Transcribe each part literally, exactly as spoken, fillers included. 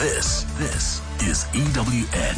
This, this is E W N.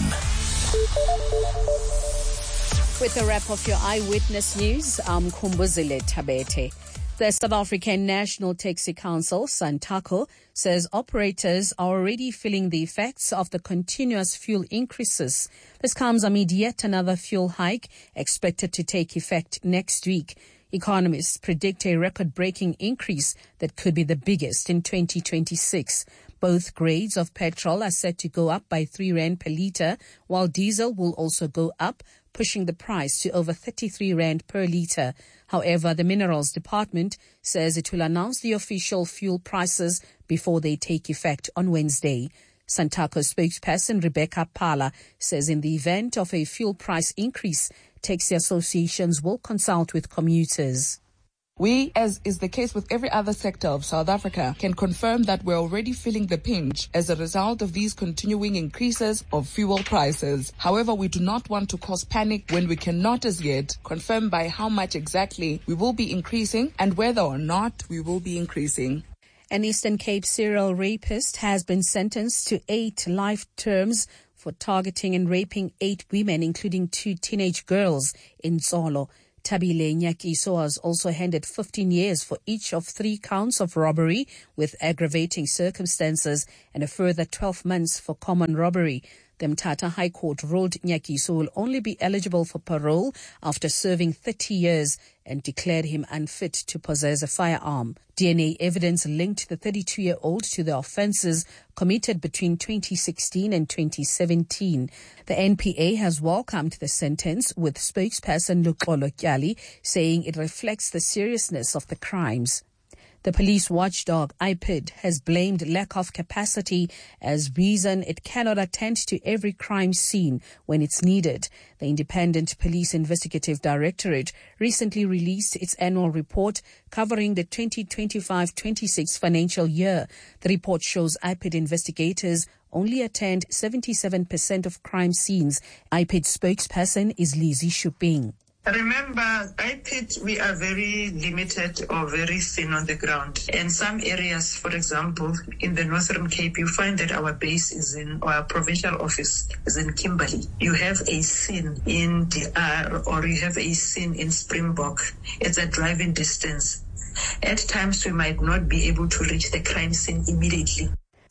With a wrap of your Eyewitness News, I'm Kumbuzile Tabete. The South African National Taxi Council, SANTACO, says operators are already feeling the effects of the continuous fuel increases. This comes amid yet another fuel hike expected to take effect next week. Economists predict a record-breaking increase that could be the biggest in twenty twenty-six. Both grades of petrol are set to go up by three rand per litre, while diesel will also go up, pushing the price to over thirty-three rand per litre. However, the Minerals Department says it will announce the official fuel prices before they take effect on Wednesday. SANTACO spokesperson Rebecca Pala says in the event of a fuel price increase, taxi associations will consult with commuters. We, as is the case with every other sector of South Africa, can confirm that we're already feeling the pinch as a result of these continuing increases of fuel prices. However, we do not want to cause panic when we cannot as yet confirm by how much exactly we will be increasing and whether or not we will be increasing. An Eastern Cape serial rapist has been sentenced to eight life terms for targeting and raping eight women, including two teenage girls in Zolo. Tabile Nyakiso was also handed fifteen years for each of three counts of robbery with aggravating circumstances and a further twelve months for common robbery. The Mthatha High Court ruled Nyakiso will only be eligible for parole after serving thirty years and declared him unfit to possess a firearm. D N A evidence linked the thirty-two-year-old to the offences committed between twenty sixteen and twenty seventeen. The N P A has welcomed the sentence, with spokesperson Luxolo Kyali saying it reflects the seriousness of the crimes. The police watchdog I P I D has blamed lack of capacity as reason it cannot attend to every crime scene when it's needed. The Independent Police Investigative Directorate recently released its annual report covering the twenty twenty-five twenty-six financial year. The report shows I P I D investigators only attend seventy-seven percent of crime scenes. I P I D spokesperson is Lizzie Shuping. Remember, I P I D, we are very limited or very thin on the ground. In some areas, for example, in the Northern Cape, you find that our base is in, or our provincial office is in Kimberley. You have a scene in D R or you have a scene in Springbok. It's a driving distance. At times, we might not be able to reach the crime scene immediately.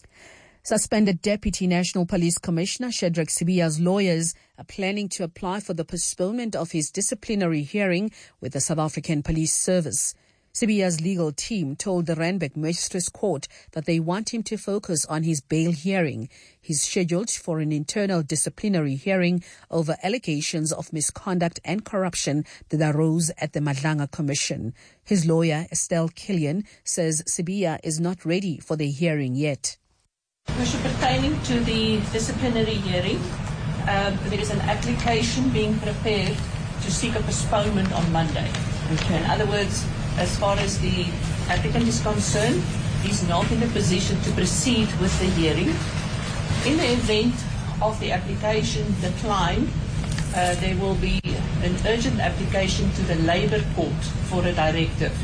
Suspended Deputy National Police Commissioner Shadrack Sibiya's lawyers are planning to apply for the postponement of his disciplinary hearing with the South African Police Service. Sibiya's legal team told the Randburg Magistrates Court that they want him to focus on his bail hearing. He's scheduled for an internal disciplinary hearing over allegations of misconduct and corruption that arose at the Madlanga Commission. His lawyer, Estelle Killian, says Sibiya is not ready for the hearing yet. Pertaining to the disciplinary hearing, um, there is an application being prepared to seek a postponement on Monday. Okay. In other words, as far as the applicant is concerned, he's not in a position to proceed with the hearing. In the event of the application declined, uh, there will be an urgent application to the Labour Court for a directive.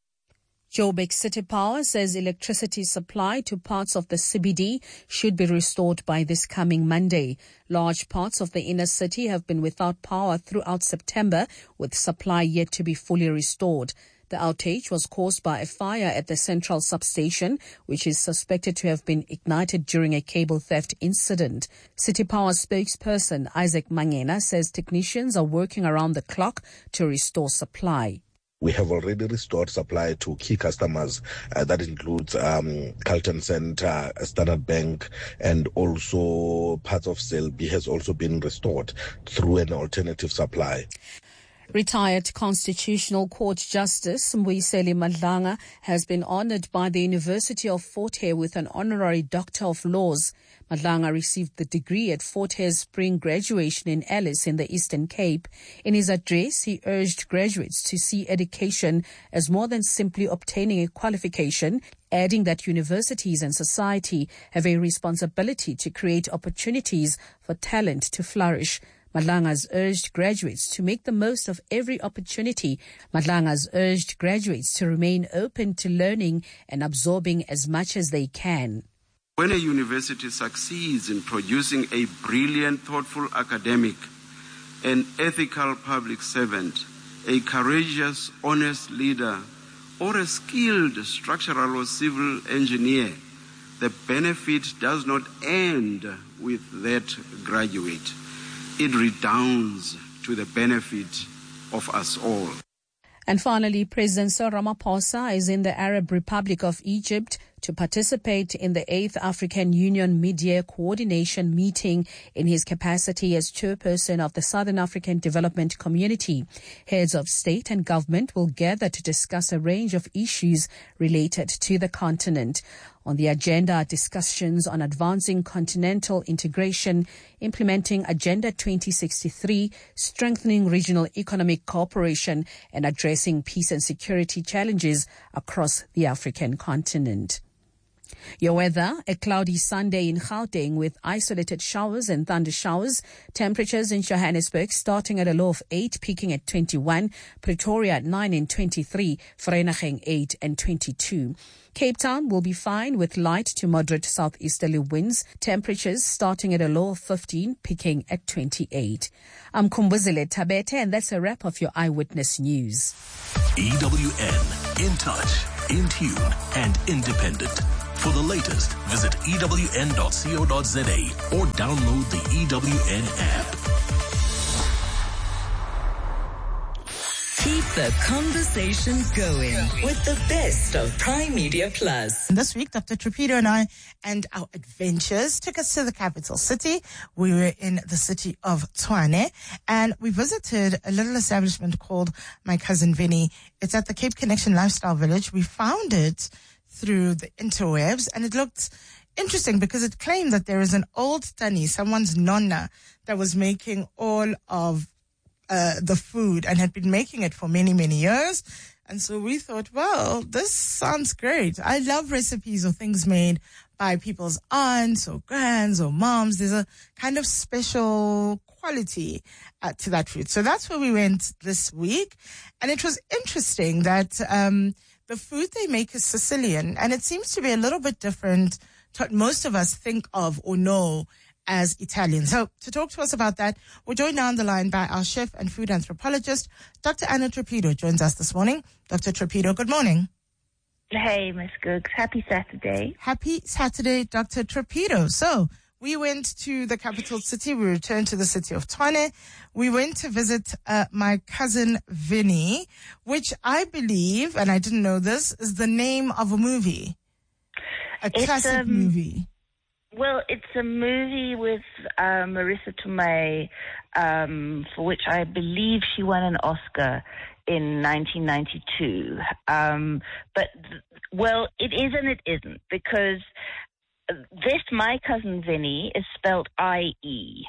Joburg City Power says electricity supply to parts of the C B D should be restored by this coming Monday. Large parts of the inner city have been without power throughout September, with supply yet to be fully restored. The outage was caused by a fire at the central substation, which is suspected to have been ignited during a cable theft incident. City Power spokesperson Isaac Mangena says technicians are working around the clock to restore supply. We have already restored supply to key customers. Uh, that includes um, Carlton Center, Standard Bank, and also parts of Selby has also been restored through an alternative supply. Retired Constitutional Court Justice Mbuyiseli Madlanga has been honored by the University of Fort Hare with an honorary Doctor of Laws. Madlanga received the degree at Fort Hare's spring graduation in Alice in the Eastern Cape. In his address, he urged graduates to see education as more than simply obtaining a qualification, adding that universities and society have a responsibility to create opportunities for talent to flourish. Madlanga has urged graduates to make the most of every opportunity. Madlanga has urged graduates to remain open to learning and absorbing as much as they can. When a university succeeds in producing a brilliant, thoughtful academic, an ethical public servant, a courageous, honest leader, or a skilled structural or civil engineer, the benefit does not end with that graduate. It redounds to the benefit of us all. And finally, President Cyril Ramaphosa is in the Arab Republic of Egypt to participate in the eighth African Union Mid-Year Coordination Meeting in his capacity as chairperson of the Southern African Development Community. Heads of state and government will gather to discuss a range of issues related to the continent. On the agenda are discussions on advancing continental integration, implementing Agenda twenty sixty-three, strengthening regional economic cooperation, and addressing peace and security challenges across the African continent. Your weather, a cloudy Sunday in Gauteng with isolated showers and thunder showers. Temperatures in Johannesburg starting at a low of eight, peaking at twenty-one. Pretoria at nine and twenty-three. Vereeniging eight and twenty-two. Cape Town will be fine with light to moderate southeasterly winds. Temperatures starting at a low of fifteen, peaking at twenty-eight. I'm Kumbuzile Tabete, and that's a wrap of your Eyewitness News. E W N, in touch, in tune, and independent. For the latest, visit E W N dot co dot za or download the E W N app. Keep the conversation going with the best of Prime Media Plus. This week, Doctor Trapido and I and our adventures took us to the capital city. We were in the city of Tshwane, and we visited a little establishment called My Cousin Vinny. It's at the Cape Connection Lifestyle Village. We found it through the interwebs, and it looked interesting because it claimed that there is an old Tani, someone's nonna, that was making all of uh, the food and had been making it for many, many years. And so we thought, well, this sounds great. I love recipes or things made by people's aunts or grands or moms. There's a kind of special quality uh, to that food. So that's where we went this week. And it was interesting that um the food they make is Sicilian, and it seems to be a little bit different to what most of us think of or know as Italian. So to talk to us about that, we're joined now on the line by our chef and food anthropologist, Doctor Anna Trapido, joins us this morning. Doctor Trapido, good morning. Hey, Miss Googs. Happy Saturday. Happy Saturday, Doctor Trapido. So we went to the capital city. We returned to the city of Tshwane. We went to visit uh, My Cousin Vinny, which I believe, and I didn't know this, is the name of a movie. A it's classic um, movie. Well, it's a movie with uh, Marisa Tomei, um, for which I believe she won an Oscar in nineteen ninety-two. Um, but, th- well, it is and it isn't, because this My Cousin Vinny is spelled I E,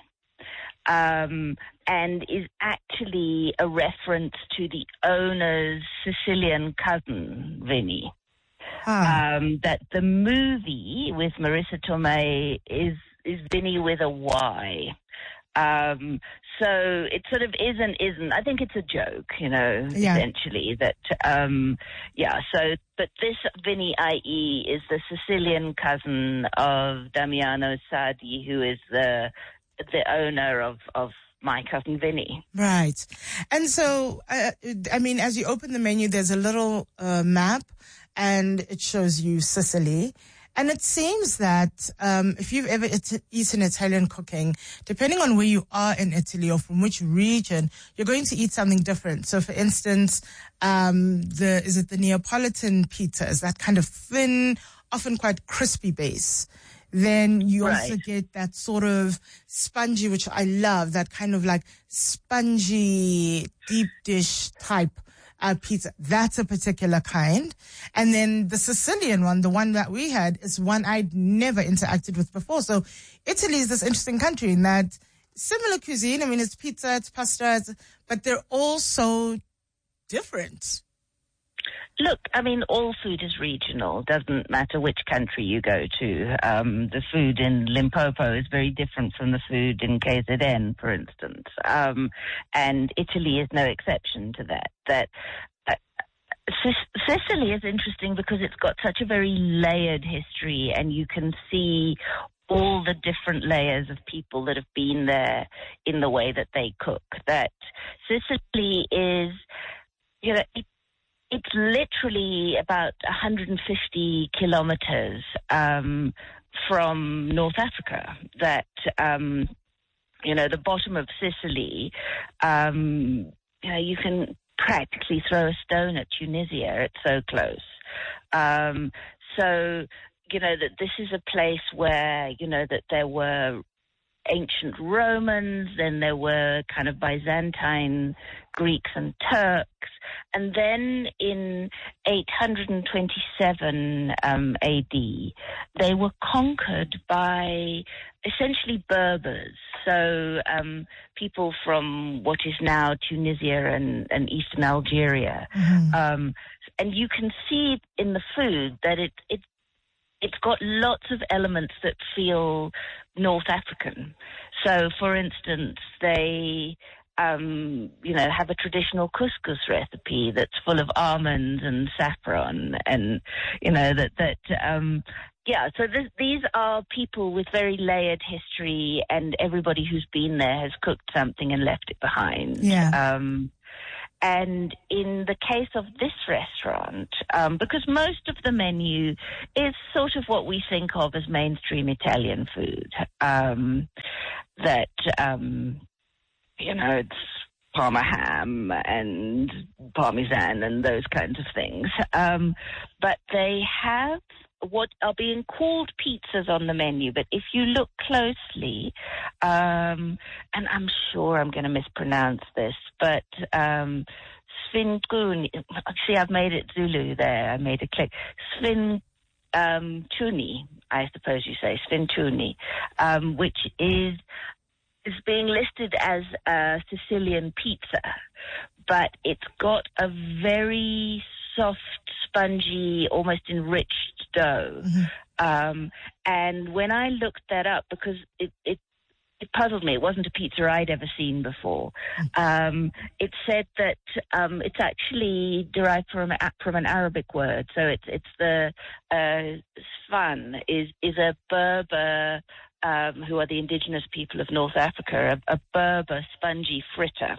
um, and is actually a reference to the owner's Sicilian cousin, Vinny. Ah. Um, that the movie with Marisa Tomei is, is Vinny with a Y. Um, so it sort of is and isn't. I think it's a joke, you know, Yeah. essentially that, um, yeah, so, but this Vinny I E is the Sicilian cousin of Damiano Sadi, who is the, the owner of, of My Cousin Vinny. Right. And so, uh, I mean, as you open the menu, there's a little uh, map, and it shows you Sicily. And it seems that um, if you've ever it- eaten Italian cooking, depending on where you are in Italy or from which region, you're going to eat something different. So, for instance, um, the is it the Neapolitan pizza? Is that kind of thin, often quite crispy base? Then you Right. also get that sort of spongy, which I love, that kind of like spongy deep dish type Uh, pizza. That's a particular kind. And then the Sicilian one, the one that we had, is one I'd never interacted with before. So Italy is this interesting country in that similar cuisine. I mean, it's pizza, it's pasta, it's, but they're all so different. Look, I mean, all food is regional. Doesn't matter which country you go to. Um, the food in Limpopo is very different from the food in K Z N, for instance. Um, and Italy is no exception to that. That uh, Sicily is interesting because it's got such a very layered history, and you can see all the different layers of people that have been there in the way that they cook. That Sicily is, you know, it, it's literally about one hundred fifty kilometers um, from North Africa. That, um, you know, the bottom of Sicily, um, you know, you can practically throw a stone at Tunisia. It's so close. Um, so, you know, that this is a place where, you know, that there were ancient Romans, then there were kind of Byzantine Greeks and Turks. And then in eight hundred twenty-seven um, A D, they were conquered by essentially Berbers, so um, people from what is now Tunisia and, and eastern Algeria. Mm-hmm. Um, and you can see in the food that it, it, it's got lots of elements that feel North African. So, for instance, they... Um, you know, have a traditional couscous recipe that's full of almonds and saffron, and you know that that um, yeah. So this, these are people with very layered history, and everybody who's been there has cooked something and left it behind. Yeah. Um, and in the case of this restaurant, um, because most of the menu is sort of what we think of as mainstream Italian food, um, that. Um, You know, it's Parma ham and Parmesan and those kinds of things. Um, but they have what are being called pizzas on the menu. But if you look closely, um, and I'm sure I'm going to mispronounce this, but um, Sfincuni, see, I've made it Zulu there. I made a click. Sfin um, Tuni, I suppose you say, Sfincuni, um, which is... is being listed as a Sicilian pizza, but it's got a very soft, spongy, almost enriched dough. Mm-hmm. Um, and when I looked that up, because it, it, it puzzled me, it wasn't a pizza I'd ever seen before. Um, it said that um, it's actually derived from from an Arabic word. So it's it's the uh, sfan is is a Berber. Um, who are the indigenous people of North Africa, a, a Berber spongy fritter.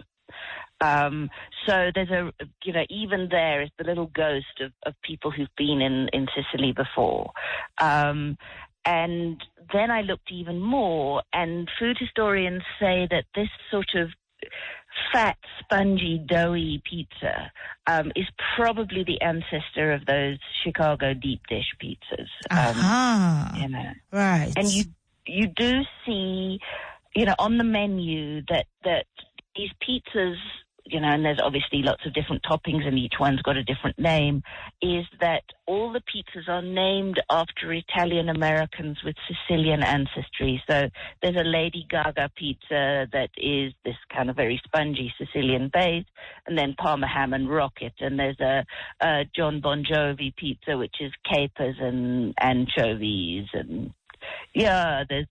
Um, so there's a, you know, even there is the little ghost of, of people who've been in, in Sicily before. Um, and then I looked even more, and food historians say that this sort of fat, spongy, doughy pizza um, is probably the ancestor of those Chicago deep dish pizzas. Um, uh-huh. You know. Right. And you You do see, you know, on the menu that, that these pizzas, you know, and there's obviously lots of different toppings and each one's got a different name, is that all the pizzas are named after Italian Americans with Sicilian ancestry. So there's a Lady Gaga pizza that is this kind of very spongy Sicilian base, and then Parma ham and rocket. And there's a, a John Bon Jovi pizza, which is capers and anchovies, and yeah, there's,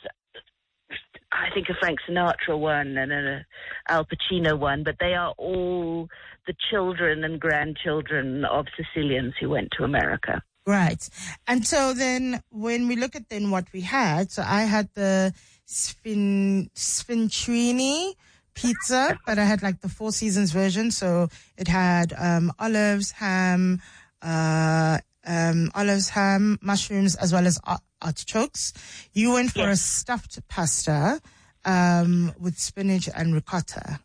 I think, a Frank Sinatra one and a Al Pacino one, but they are all the children and grandchildren of Sicilians who went to America. Right. And so then when we look at then what we had, so I had the Spin, Sfincini pizza, but I had like the Four Seasons version. So it had um, olives, ham, uh, um, olives, ham, mushrooms, as well as artichokes. You went for yes. a stuffed pasta um, with spinach and ricotta.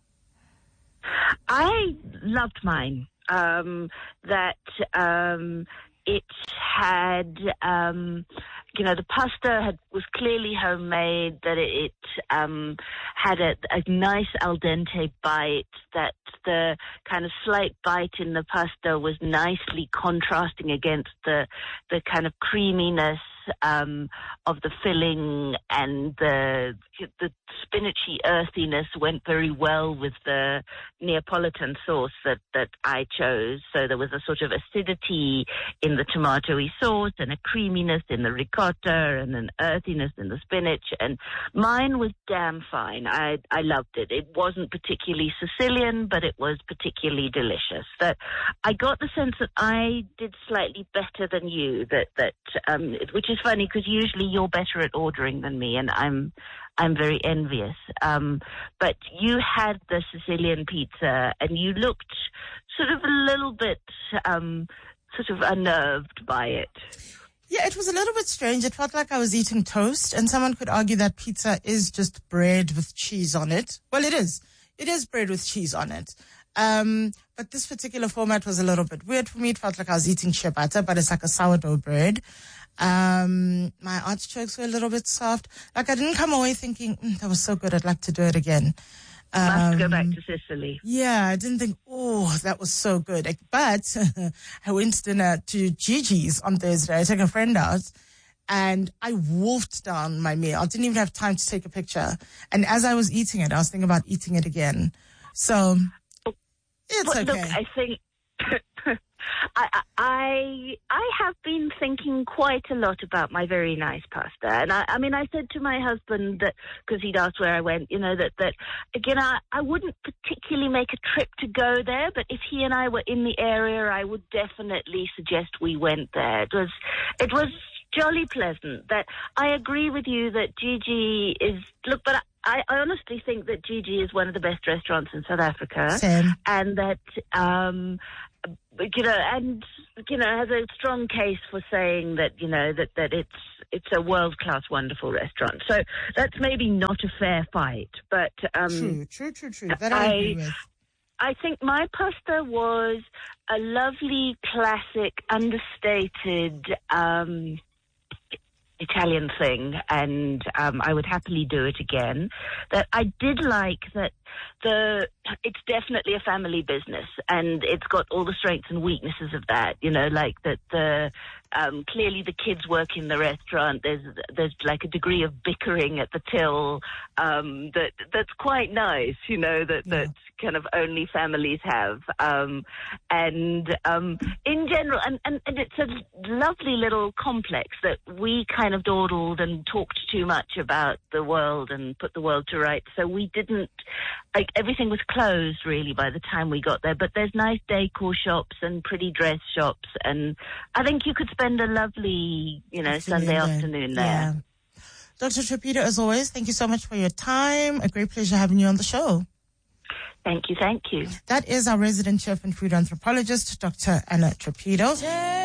I loved mine. Um, that um, it had, um, you know, the pasta had, was clearly homemade, that it, it um, had a, a nice al dente bite, that the kind of slight bite in the pasta was nicely contrasting against the the kind of creaminess um, of the filling and the the spinachy earthiness went very well with the Neapolitan sauce that, that I chose. So there was a sort of acidity in the tomatoey sauce and a creaminess in the ricotta and an earthiness in the spinach. And mine was damn fine. I I loved it. It wasn't particularly Sicilian, but it was particularly delicious. That I got the sense that I did slightly better than you. That that um, which is funny because usually you're better at ordering than me, and I'm I'm very envious. Um, but you had the Sicilian pizza, and you looked sort of a little bit um, sort of unnerved by it. Yeah, it was a little bit strange. It felt like I was eating toast, and someone could argue that pizza is just bread with cheese on it. Well, it is. It is bread with cheese on it. Um, but this particular format was a little bit weird for me. It felt like I was eating ciabatta, but it's like a sourdough bread. Um, my artichokes were a little bit soft. Like I didn't come away thinking, mm, that was so good, I'd like to do it again. Um, Must go back to Sicily. Yeah, I didn't think, oh, that was so good. But I went to dinner to Gigi's on Thursday. I took a friend out and I wolfed down my meal. I didn't even have time to take a picture. And as I was eating it, I was thinking about eating it again. So it's but okay. Look, I think I, I I have been thinking quite a lot about my very nice pasta, and I, I mean I said to my husband that because he'd asked where I went, you know that that again I, I wouldn't particularly make a trip to go there, but if he and I were in the area, I would definitely suggest we went there. It was it was jolly pleasant. That I agree with you that Gigi is look, but. I, I honestly think that Gigi is one of the best restaurants in South Africa. Same. And that, um, you know, and, you know, has a strong case for saying that, you know, that, that it's, it's a world-class, wonderful restaurant. So that's maybe not a fair fight, but, um. True, true, true, true. That I, I agree with. I think my pasta was a lovely, classic, understated, um, Italian thing, and um, I would happily do it again. That I did like that the it's definitely a family business, and it's got all the strengths and weaknesses of that. You know, like that the um, clearly the kids work in the restaurant. There's there's like a degree of bickering at the till um, that that's quite nice. You know that that yeah. kind of only families have, um, and um, in general, and, and and it's a lovely little complex that we kind of dawdled and talked too much about the world and put the world to rights. So we didn't, like, everything was closed really by the time we got there. But there's nice decor shops and pretty dress shops, and I think you could spend a lovely, you know, afternoon Sunday there. afternoon there. Yeah. Doctor Trapito, as always, thank you so much for your time. A great pleasure having you on the show. Thank you, thank you. That is our resident chef and food anthropologist, Doctor Anna Trapito.